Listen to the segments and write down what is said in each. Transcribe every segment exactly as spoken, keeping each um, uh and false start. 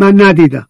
من ندیدم.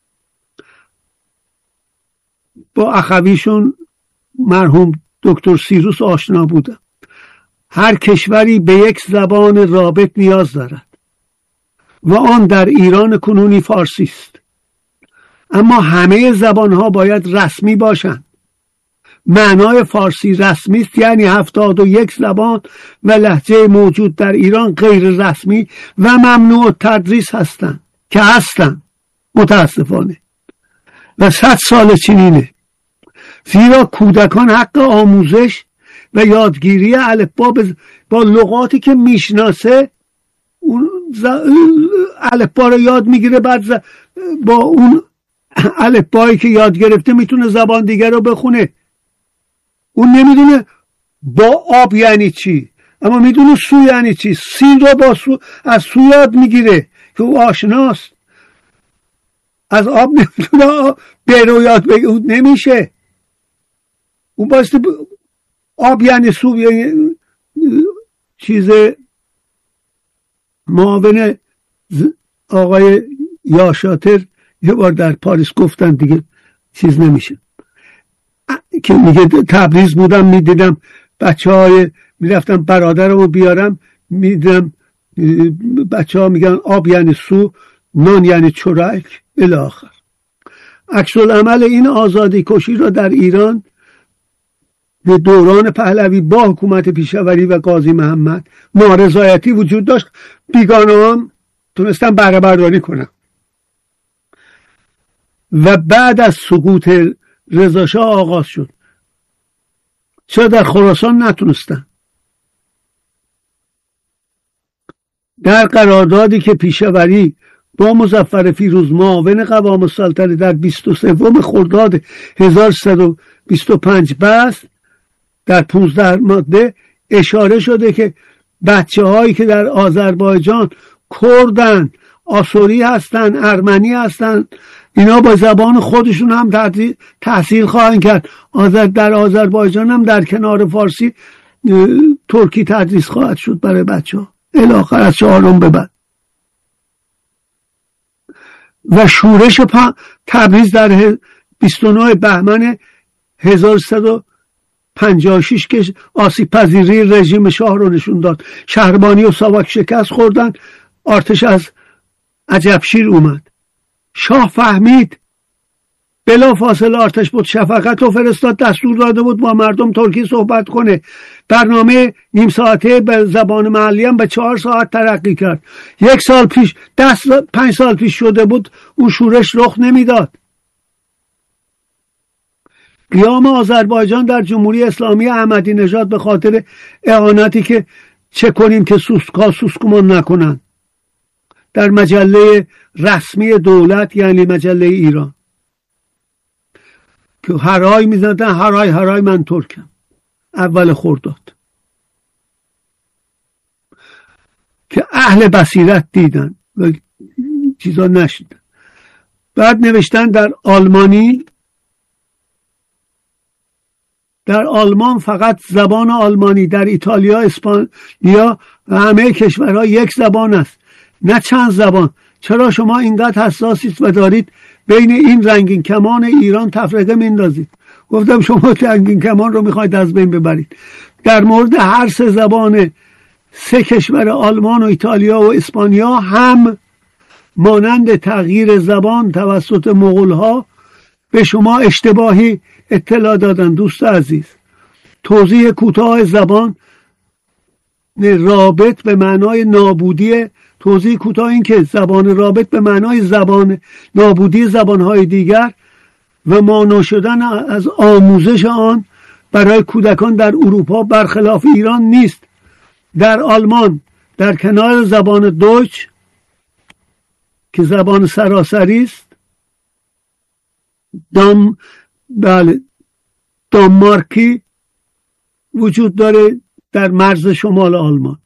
با اخویشون مرحوم دکتر سیروس آشنا بودم. هر کشوری به یک زبان رابط نیاز دارد و آن در ایران کنونی فارسی است. اما همه زبانها باید رسمی باشند. معنای فارسی رسمی است یعنی هفتاد و یک زبان و لهجه موجود در ایران غیر رسمی و ممنوع تدریس هستند که هستند متاسفانه و صد سال چنینه. زیرا کودکان حق آموزش و یادگیری الفبا با لغاتی که میشناسه اون الفبا رو یاد میگیره، بعد با اون الفبایی که یاد گرفته میتونه زبان دیگر رو بخونه. اون نمیدونه با آب یعنی چی، اما میدونه سو یعنی چی. سین رو با سو از سو یاد میگیره که او آشناست. از آب نمیتونه برو یاد بگه، اون نمیشه. اون باسته آب یعنی سو یعنی چیز. معاون آقای یاشاتر یه بار در پاریس گفتن دیگه چیز نمیشه، که میگه تبریز بودم میدیدم بچه های میرفتم برادرمو بیارم میدیدم بچه ها میگن آب یعنی سو، نان یعنی چرک الی آخر. عکس العمل این آزادی کشی را در ایران به دوران پهلوی با حکومت پیشوری و قاضی محمد نارضایتی وجود داشت. بیگانه هم تونستن بهره برداری کنن و بعد از سقوط رضا شاه آغاز شد. چرا در خراسان نتونستن؟ در قراردادی که پیشوری با مظفر فیروز معاون قوام السلطنه در بیست و سوم خرداد هزار و سیصد و بیست و پنج بست، در پانزده ماده اشاره شده که بچه هایی که در آذربایجان کردن، آسوری هستن، ارمنی هستن، اینا با زبان خودشون هم تحصیل خواهند کرد. آذر در آذربایجان هم در کنار فارسی ترکی تدریس خواهد شد برای بچه ها الاخر از چهارم به بعد. و شورش تبریز در بیست و نه بهمن هزار و سیصد و پنجاه و شش که آسیب پذیری رژیم شاه رو نشون داد. شهربانی و ساواک شکست خوردن، ارتش از عجبشیر اومد. شاه فهمید، بلا فاصله ارتش بود شفقت رو فرستاد، دستور داده بود با مردم ترکی صحبت کنه. برنامه نیم ساعته به زبان محلی هم به چهار ساعت ترقی کرد. یک سال پیش دست پنج سال پیش شده بود اون شورش رخ نمیداد. قیام آذربایجان در جمهوری اسلامی احمدی نژاد به خاطر اعانتی که چه کنیم که سوسکا سوسکمان نکنن در مجله رسمی دولت یعنی مجله ایران که هرای میزدن، هرای هرای من ترکم، اول خرداد، که اهل بصیرت دیدن و چیزا نشیدن. بعد نوشتن در آلمانی، در آلمان فقط زبان آلمانی، در ایتالیا، اسپانیا و همه کشورها یک زبان است نه چند زبان. چرا شما اینقدر حساسید و دارید بین این رنگین کمان ایران تفرقه میندازید؟ گفتم شما رنگین کمان رو میخواید از بین ببرید. در مورد هر سه زبان سه کشور آلمان و ایتالیا و اسپانیا هم مانند تغییر زبان توسط مغول‌ها به شما اشتباهی اطلاع دادن. دوست عزیز، توضیح کوتاه زبان رابط به معنای نابودی، توضیح کوتاه این که زبان رابط به معنای زبان نابودی زبانهای دیگر و مانع شدن از آموزش آن برای کودکان در اروپا برخلاف ایران نیست. در آلمان در کنار زبان دویچ که زبان سراسری است، دام بله دانمارکی وجود داره در مرز شمال آلمان،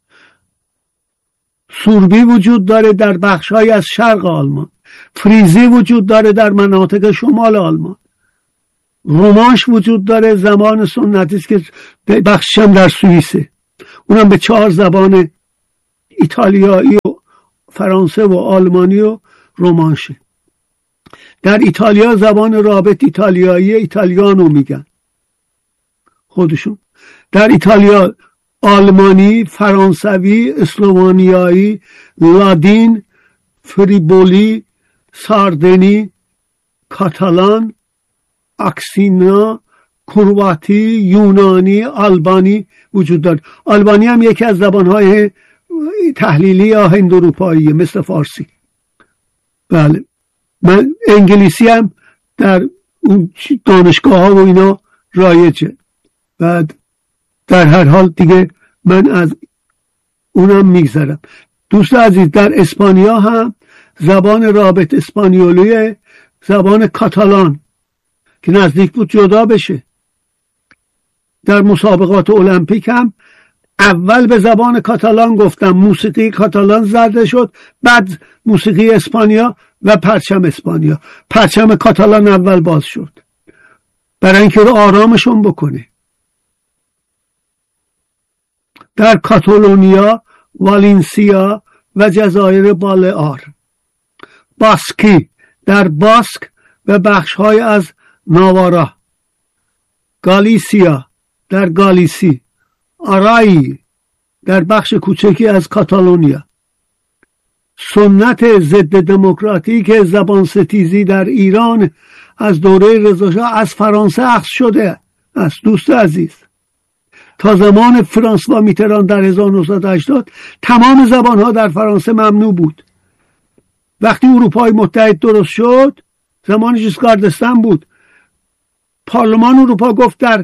سوربی وجود داره در بخش‌های از شرق آلمان، فریزی وجود داره در مناطق شمال آلمان، رومانش وجود داره زبان سنتی است که بخشش هم در سوئیسه، اونم به چهار زبان ایتالیایی و فرانسه و آلمانی و رومانشه. در ایتالیا زبان رابط ایتالیایی ایتالیانو میگن خودشون. در ایتالیا آلمانی، فرانسوی، اسلوونیایی، لادین، فریبولی، ساردنی، کاتالان، اکسینا، کرواتی، یونانی، آلبانی وجود دارد. آلبانی هم یکی از زبانهای تحلیلی یا هند اروپایی مثل فارسی. بله. من انگلیسی هم در اون دانشگاه ها و اینا رایجه. بعد در هر حال دیگه من از اونم میگذرم. دوست عزیز، در اسپانیا هم زبان رابط اسپانیولی، زبان کاتالان که نزدیک بود جدا بشه. در مسابقات المپیک هم اول به زبان کاتالان گفتم، موسیقی کاتالان زده شد، بعد موسیقی اسپانیا و پرچم اسپانیا. پرچم کاتالان اول باز شد برای اینکه رو آرامشون بکنه. در کاتالونیا، والنسیا و جزایر بالئار. باسکی در باسک و بخش‌های از ناوارا. گالیسیا در گالیسی. آرایی در بخش کوچکی از کاتالونیا. سنت ضد دموکراتیک زبان ستیزی در ایران از دوره رضا شاه از فرانسه اخذ شده است. دوست عزیز، تا زمان فرانسوا میتران در هزار و نهصد و هشتاد تمام زبانها در فرانسه ممنوع بود. وقتی اروپای متحد درست شد، زمان ژیسکار دستن بود، پارلمان اروپا گفت در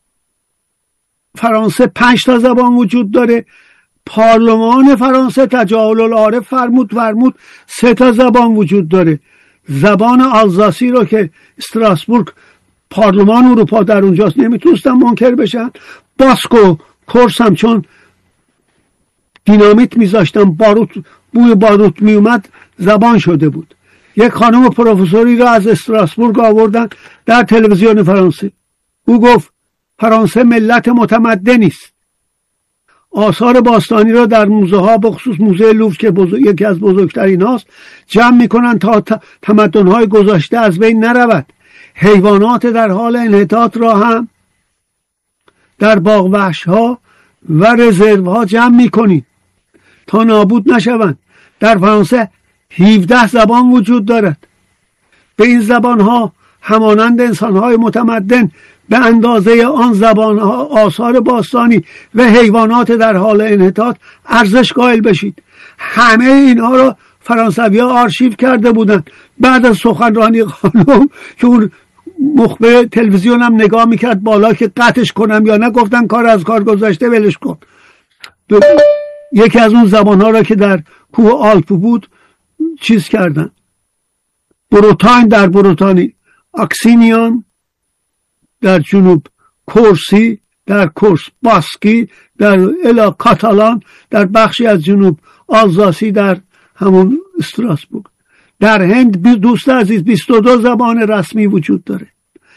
فرانسه پنج تا زبان وجود داره. پارلمان فرانسه تجاهل العارف فرمود فرمود سه تا زبان وجود داره. زبان آلزاسی رو که استراسبورگ پارلمان اروپا در اونجاست نمیتونستن منکر بشن. باسکو کورس هم چون دینامیت میذاشتن باروت بوی باروت میومد زبان شده بود. یک خانم پروفسوری را از استراسبورگ آوردن در تلویزیون فرانسه. او گفت فرانسه ملت متمدنی است. آثار باستانی را در موزه ها بخصوص موزه لوور که بزرگ، یکی از بزرگترین هاست جمع میکنن تا تمدن های گذشته از بین نرود. حیوانات در حال انحطاط را هم در باغ وحش ها و رزرو ها جمع میکنید تا نابود نشوند. در فرانسه هفده زبان وجود دارد. به این زبان ها همانند انسان های متمدن به اندازه آن زبان ها آثار باستانی و حیوانات در حال انحطاط ارزش قائل بشید. همه اینها را فرانسوی ها آرشیو کرده بودند. بعد از سخنرانی خانم که اون مخبر تلویزیون هم نگاه میکرد بالا که قطعش کنم یا نه، گفتن کار از کار گذشته ولش کن. یکی از اون زبان ها را که در کوه آلپ بود چیز کردن. بروتاین در بروتانی، اکسینیان در جنوب، کورسی در کورس، باسکی در الا کاتالان در بخشی از جنوب، آلزاسی در همون استراسبورگ. در هند دوست عزیز بیست و دو زبان رسمی وجود داره.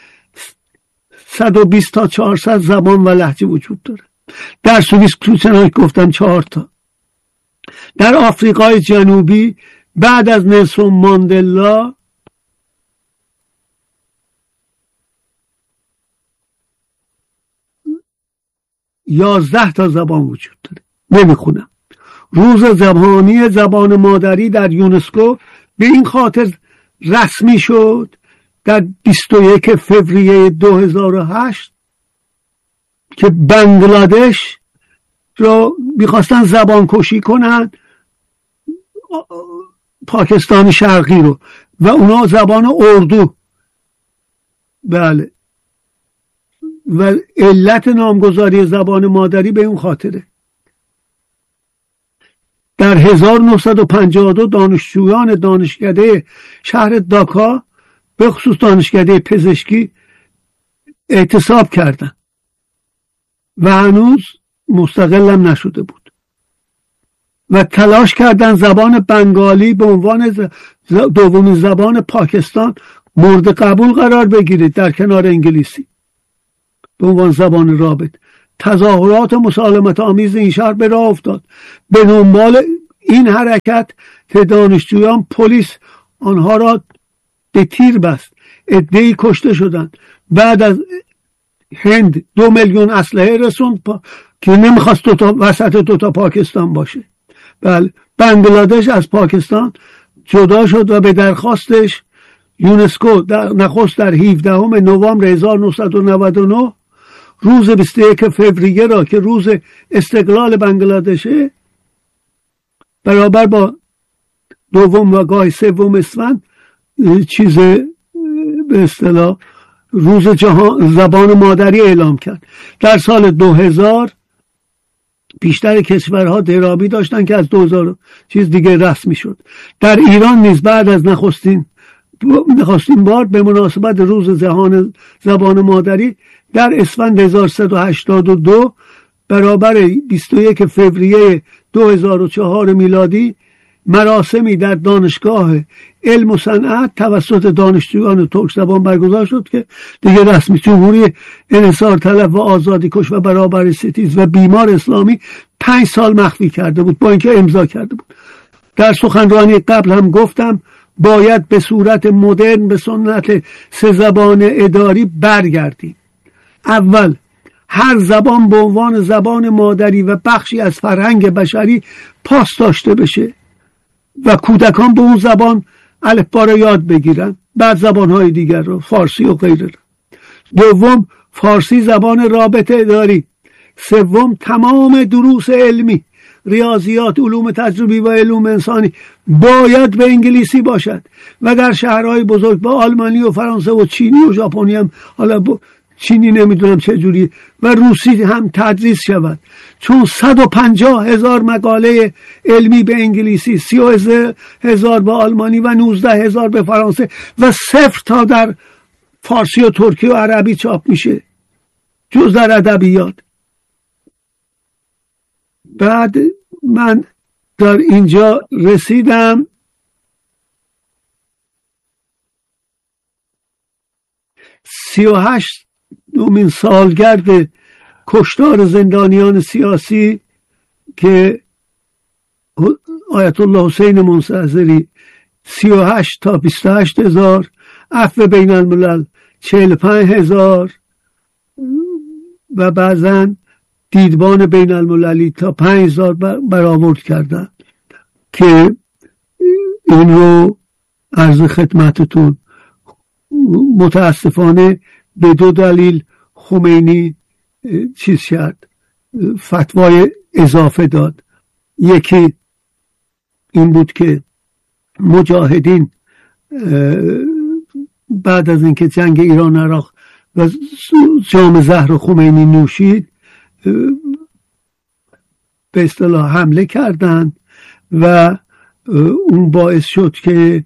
صد و بیست تا چهارصد زبان و لهجه وجود داره. در سوئیس چنانکه گفتم چهار تا. در آفریقای جنوبی بعد از نلسون ماندلا یازده تا زبان وجود داره. نمیخونم. روز جهانی زبان مادری در یونسکو به این خاطر رسمی شد در بیست و یک فوریه دو هزار و هشت که بنگلادش را میخواستن زبان کشی کنن، پاکستان شرقی رو، و اونا زبان اردو. بله. و علت نامگذاری زبان مادری به اون خاطره. در هزار و نهصد و پنجاه و دو دانشجویان دانشکده شهر داکا به خصوص دانشکده پزشکی اعتصاب کردند و هنوز مستقل هم نشده بود و تلاش کردند زبان بنگالی به عنوان دومین زبان پاکستان مورد قبول قرار بگیرید در کنار انگلیسی به عنوان زبان رابط. تظاهرات مسالمت آمیز این شهر به راه افتاد. به دنبال این حرکت که دانشجویان پلیس آنها را به تیر بست، عده‌ای کشته شدند. بعد از هند دو میلیون اسلحه رسوند پا... که نمیخواست دوتا وسط دوتا پاکستان باشه. بله، بنگلادش از پاکستان جدا شد و به درخواستش یونسکو در نخست در هفدهم نوامبر هزار و نهصد و نود و نه روز بیست و یک فوریه را که روز استقلال بنگلادشه برابر با دوم و گاهی سوم اسفند چیز به اصطلاح روز جهان زبان مادری اعلام کرد. در سال دو هزار بیشتر کشورها درابی داشتن که از دو هزار چیز دیگه رسمی شد. در ایران نیز بعد از نخستین نخستین بار به مناسبت روز جهان زبان مادری در اسفند هزار و سیصد و هشتاد و دو برابر بیست و یک فوریه دو هزار و چهار میلادی مراسمی در دانشگاه علم و صنعت توسط دانشجویان ترک زبان برگزار شد که دیگه رسمی جمهوری انحصار طلب و آزادی کش و برابر ستیز و بیمار اسلامی پنج سال مخفی کرده بود با اینکه امضا کرده بود. در سخنرانی قبل هم گفتم باید به صورت مدرن به سنت سه زبان اداری برگردیم. اول هر زبان به عنوان زبان مادری و بخشی از فرهنگ بشری پاس داشته بشه و کودکان به اون زبان الفبا رو یاد بگیرن، بعد زبانهای دیگر رو، فارسی و غیره. دوم فارسی زبان رابطه اداری. سوم تمام دروس علمی، ریاضیات، علوم تجربی و علوم انسانی باید به انگلیسی باشد و در شهرهای بزرگ با آلمانی و فرانسه و چینی و ژاپنی هم، حالا چینی نمیدونم چه جوری، و روسی هم تدریس شود، چون صد و پنجاه هزار مقاله علمی به انگلیسی، سی و هزار به آلمانی و نوزده هزار به فرانسه و صفر تا در فارسی و ترکی و عربی چاپ میشه جز در ادبیات. بعد من در اینجا رسیدم سی و هشت دومین سالگرد کشتار زندانیان سیاسی که آیت الله حسین منتظری سی و هشت تا بیست و هشت هزار، عفو بین الملل چهل و پنج هزار و بعضا دیدبان بین المللی تا پنج هزار برآورد کردن که این رو عرض خدمتتون. متاسفانه به دو دلیل خمینی چیز کرد، فتوای اضافه داد. یکی این بود که مجاهدین بعد از اینکه جنگ ایران عراق و جام زهر خمینی نوشید به اصطلاح حمله کردند و اون باعث شد که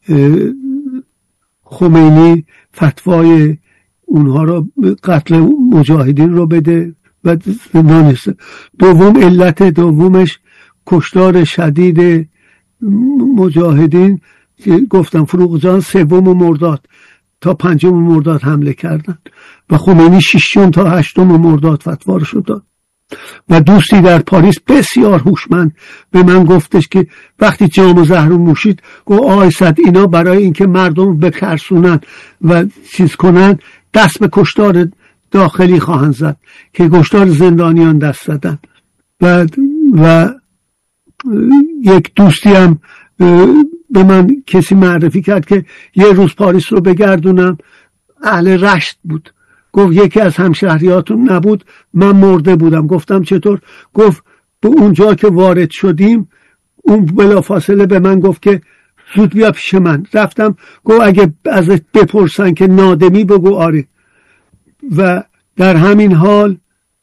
خمینی فتوای اونها رو قتل مجاهدین رو بده و زندان. دوم علت دومش کشتار شدید مجاهدین که گفتم فروغ جان سوم مرداد تا پنجم مرداد حمله کردن و خمینی ششم تا هشتم مرداد فتوا رو شد. و دوستی در پاریس بسیار هوشمند به من گفتش که وقتی جام زهر نوشید گفت آی صد اینا برای اینکه مردم بترسونن و چیز کنن دست به کشتار داخلی خواهند زد که کشتار زندانیان دست زدن. و و یک دوستی هم به من کسی معرفی کرد که یه روز پاریس رو بگردونم، اهل رشت بود، گفت یکی از همشهریاتون نبود، من مرده بودم. گفتم چطور؟ گفت به اونجا که وارد شدیم اون بلافاصله به من گفت که زود بیا پیش من. رفتم، گفت اگه ازت بپرسن که نادمی بگو آره. و در همین حال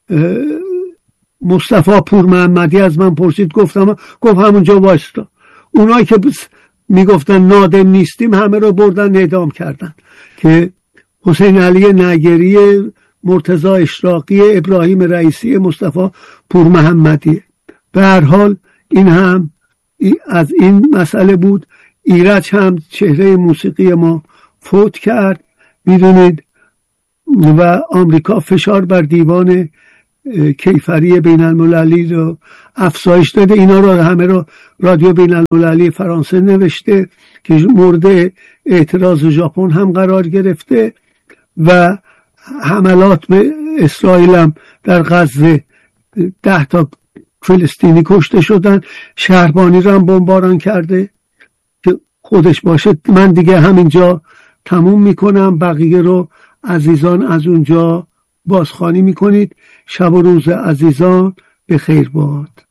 مصطفی پور محمدی از من پرسید، گفتم گفت همونجا وایستا. اونایی که میگفتن نادم نیستیم همه رو بردن اعدام کردن که حسین علی نگری، مرتضی اشراقی، ابراهیم رئیسی، مصطفی پور محمدی. به هر حال این هم از این مسئله بود. ایرج هم چهره موسیقی ما فوت کرد میدونید و آمریکا فشار بر دیوان کیفری بین المللی رو افزایش داده. اینا رو همه رو رادیو بین المللی فرانسه نوشته که مورد اعتراض ژاپن هم قرار گرفته و حملات به اسرائیل هم در غزه ده تا فلسطینی کشته شدن، شهربانی رو هم بمباران کرده که خودش باشه. من دیگه همینجا تموم میکنم، بقیه رو عزیزان از اونجا بازخوانی میکنید. شب و روز عزیزان به خیر باد.